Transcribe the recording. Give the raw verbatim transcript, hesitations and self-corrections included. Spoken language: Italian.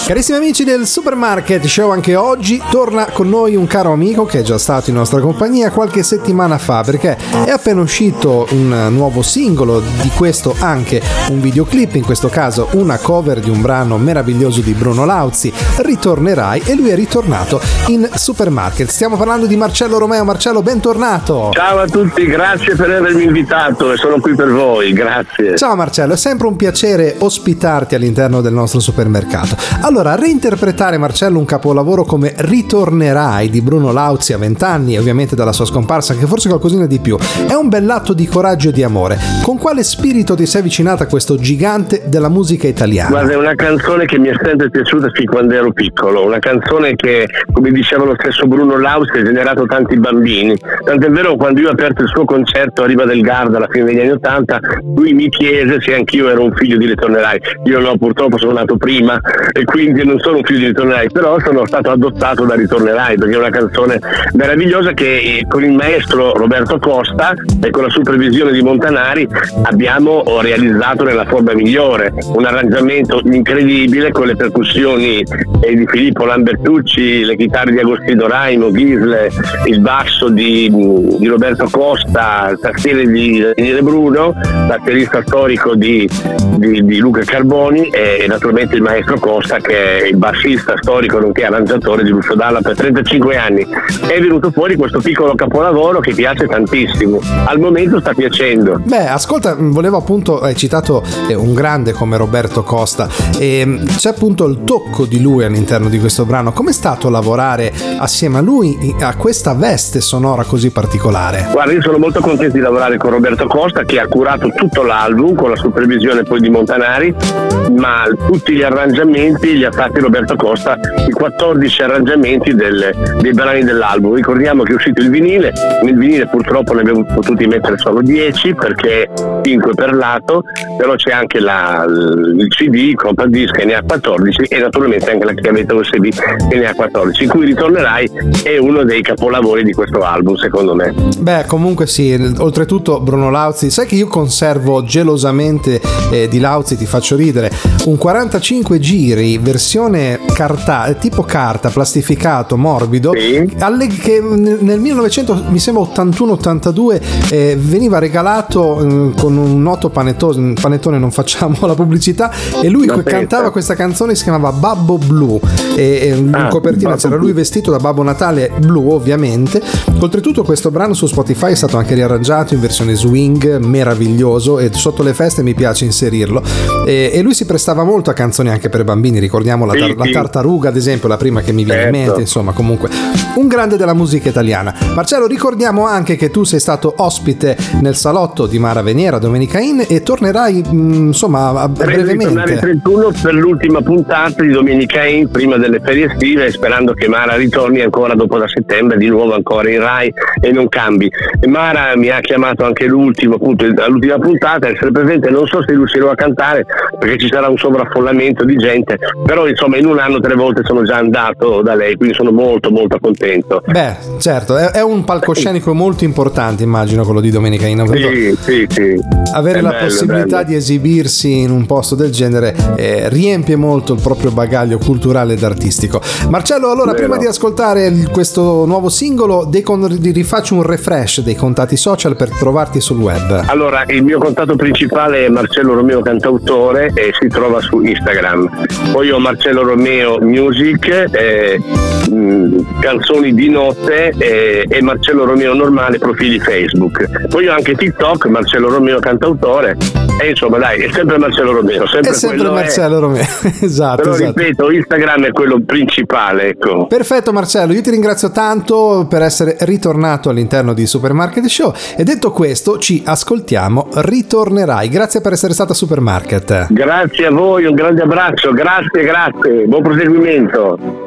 Carissimi amici del Supermarket Show, anche oggi torna con noi un caro amico che è già stato in nostra compagnia qualche settimana fa, perché è appena uscito un nuovo singolo, di questo anche un videoclip, in questo caso una cover di un brano meraviglioso di Bruno Lauzi, Ritornerai, e lui è ritornato in Supermarket. Stiamo parlando di Marcello Romeo. Marcello, bentornato. Ciao a tutti, grazie per avermi invitato e sono qui per voi, grazie. Ciao Marcello, è sempre un piacere ospitarti all'interno del nostro supermercato. Allora, reinterpretare, Marcello, un capolavoro come Ritornerai di Bruno Lauzi a vent'anni, e ovviamente dalla sua scomparsa, che forse qualcosina di più, è un bell'atto di coraggio e di amore. Con quale spirito ti sei avvicinata a questo gigante della musica italiana? Guarda, è una canzone che mi è sempre piaciuta fin quando ero piccolo, una canzone che, come diceva lo stesso Bruno Lauzi, ha generato tanti bambini. Tant'è vero, quando io ho aperto il suo concerto a Riva del Garda alla fine degli anni Ottanta, lui mi chiese se anch'io ero un figlio di Ritornerai. Io no, purtroppo sono nato prima e quindi non sono un figlio di Ritornerai, però sono stato adottato da Ritornerai, perché è una canzone meravigliosa che con il maestro Roberto Costa e con la supervisione di Montanari abbiamo realizzato nella forma migliore. Un arrangiamento incredibile con le percussioni di Filippo Lambertucci, le chitarre di Agostino Raimo, Ghisle, il basso di, di Roberto Costa, il tastiere di Daniele Bruno, batterista storico di, di, di Luca Carboni e naturalmente il maestro Costa, che è il bassista storico nonché arrangiatore di Lucio Dalla per trentacinque anni. È venuto fuori questo piccolo capolavoro che piace tantissimo, al momento sta piacendo. Beh, ascolta, volevo appunto, hai citato un grande come Roberto Costa, e c'è appunto il tocco di lui all'interno di questo brano. Com'è stato lavorare assieme a lui a questa veste sonora così particolare? Guarda, io sono molto contento di lavorare con Roberto Costa, che ha curato tutto l'album con la supervisione poi di Montanari, ma tutti gli arrangiamenti li ha fatti Roberto Costa, i quattordici arrangiamenti del, dei brani dell'album. Ricordiamo che è uscito il vinile, nel vinile purtroppo ne abbiamo potuti mettere solo dieci perché cinque per lato, però c'è anche la, il C D, il compact disc, che ne ha quattordici, e naturalmente anche la chiavetta U S B che ne ha quattordici, in cui Ritornerai è uno dei capolavori di questo album, secondo me. Beh, comunque sì, oltretutto Bruno Lauzi, sai che io conservo gelosamente eh, di Lauzi, ti faccio ridere, un quarantacinque giri versione carta, tipo carta, plastificato, morbido, sì, alle, che nel millenovecento mi sembra ottantuno ottantadue eh, veniva regalato eh, con un noto panettone, panettone, non facciamo la pubblicità, e lui no, cantava questa canzone, si chiamava Babbo Blu, e, e in ah, copertina c'era lui vestito da Babbo Natale blu, ovviamente. Oltretutto questo brano su Spotify è stato anche riarrangiato in versione swing, meraviglioso, e sotto le feste mi piace inserirlo, e, e lui si prestava molto a canzoni anche per bambini. Ricordiamo la, tar- la Tartaruga, ad esempio, la prima che mi viene certo. in mente. Insomma, comunque un grande della musica italiana. Marcello, ricordiamo anche che tu sei stato ospite nel salotto di Mara Veniera Domenica In, e tornerai mh, insomma a, a brevemente il trentuno per l'ultima puntata di Domenica In prima delle ferie estive, sperando che Mara ritorni ancora dopo da settembre di nuovo ancora in Rai e non cambi. E Mara mi ha chiamato anche l'ultimo appunto all'ultima puntata a essere presente. Non so se riuscirò a cantare perché ci sarà un sovraffollamento di gente, però insomma in un anno tre volte sono già andato da lei, quindi sono molto molto contento. Beh, certo, è, è un palcoscenico molto importante, immagino, quello di Domenica In. Sì, sì, sì. Avere è la bello, possibilità di esibirsi in un posto del genere eh, riempie molto il proprio bagaglio culturale ed artistico. Marcello, allora, Vero. prima di ascoltare il, questo nuovo singolo, dei con, rifaccio un refresh dei contatti social per trovarti sul web. Allora, il mio contatto principale è Marcello Romeo Cantautore e si trova su Instagram. Poi ho Marcello Romeo Music, eh, mh, canzoni di notte, eh, e Marcello Romeo normale, profili Facebook. Poi ho anche TikTok, Marcello Romeo Cantautore, e insomma dai, è sempre Marcello Romeo, sempre è sempre Marcello è. Romeo. Esatto, però esatto. ripeto, Instagram è quello principale, ecco. Perfetto Marcello, io ti ringrazio tanto per essere ritornato all'interno di Supermarket Show, e detto questo ci ascoltiamo Ritornerai. Grazie per essere stata a Supermarket. Grazie a voi, un grande abbraccio, grazie, grazie, buon proseguimento.